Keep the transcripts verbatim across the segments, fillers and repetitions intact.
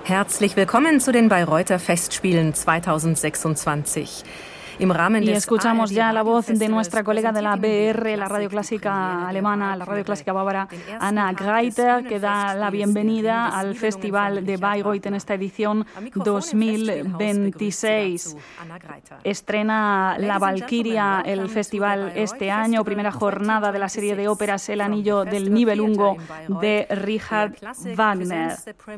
Herzlich willkommen zu den Bayreuther Festspielen zweitausendsechsundzwanzig. Y escuchamos ya la voz de nuestra colega de la B R, la radio clásica alemana, la radio clásica bávara, Anna Greiter, que da la bienvenida al Festival de Bayreuth en esta edición dos mil veintiséis. Estrena La Valquiria el festival este año, primera jornada de la serie de óperas El Anillo del Nibelungo de Richard Wagner.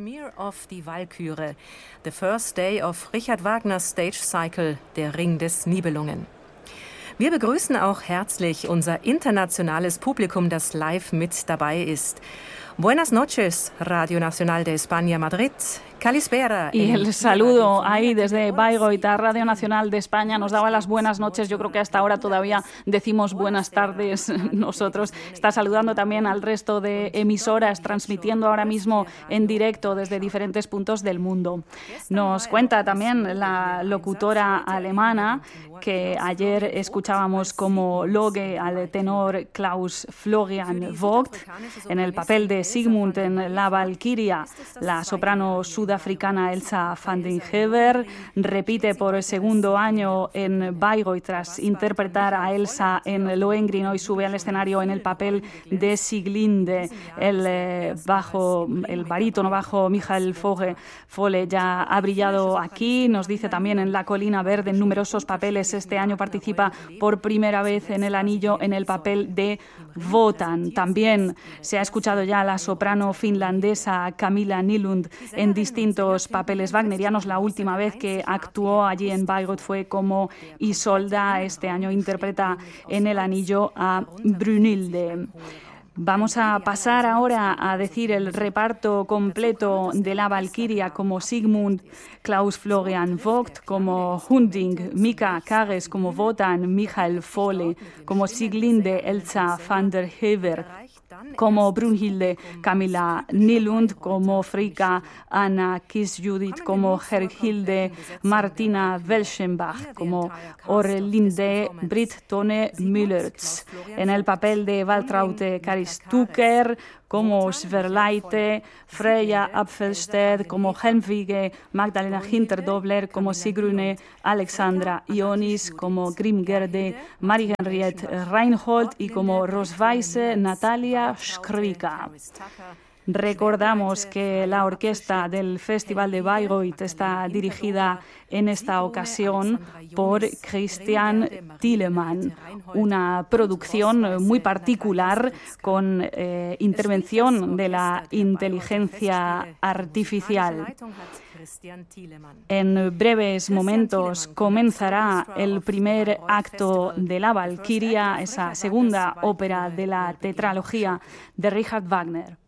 The first day of Richard Wagner's stage cycle, Der Ring des Nibelungen. Wir begrüßen auch herzlich unser internationales Publikum, das live mit dabei ist. Buenas noches, Radio Nacional de España, Madrid. Calispera. Y el saludo ahí desde Bayreuth a Radio Nacional de España nos daba las buenas noches. Yo creo que hasta ahora todavía decimos buenas tardes nosotros. Está saludando también al resto de emisoras, transmitiendo ahora mismo en directo desde diferentes puntos del mundo. Nos cuenta también la locutora alemana que ayer escuchábamos como Loge al tenor Klaus Florian Vogt, en el papel de Sigmund en La Valquiria, la soprano sudafricana Elsa van den Heever repite por el segundo año en Bayreuth tras interpretar a Elsa en Lohengrin. Hoy sube al escenario en el papel de Sieglinde. El eh, bajo, el barítono bajo Michael Foge, Fole ya ha brillado aquí. Nos dice también en La Colina Verde en numerosos papeles. Este año participa por primera vez en El Anillo en el papel de Wotan. También se ha escuchado ya a la soprano finlandesa Camilla Nylund en distintos papeles wagnerianos. La última vez que actuó allí en Bayreuth fue como Isolda. Este año interpreta en El Anillo a Brunhilde. Vamos a pasar ahora a decir el reparto completo de La Valquiria, como Sigmund, Klaus Florian Vogt, como Hunding, Mika Kares, como Wotan, Michael Fole, como Sieglinde, Elsa van der Heever, como Brunhilde, Camilla Nylund, como Frika, Anna Kiss-Judith, como Herhilde, Martina Welschenbach, como Orlinde, Britt Tone Müllertz. En el papel de Waltraute Karis-Tucker, como Sverleite, Freya Apfelstedt, como Helmwige, Magdalena Hinterdobler, como Sigrune, Alexandra Ionis, como Grimgerde, Marie-Henriette Reinhold y como Rosweise, Natalia Skrika. Recordamos que la orquesta del Festival de Bayreuth está dirigida en esta ocasión por Christian Thielemann, una producción muy particular con eh, intervención de la inteligencia artificial. En breves momentos comenzará el primer acto de La Valquiria, esa segunda ópera de la tetralogía de Richard Wagner.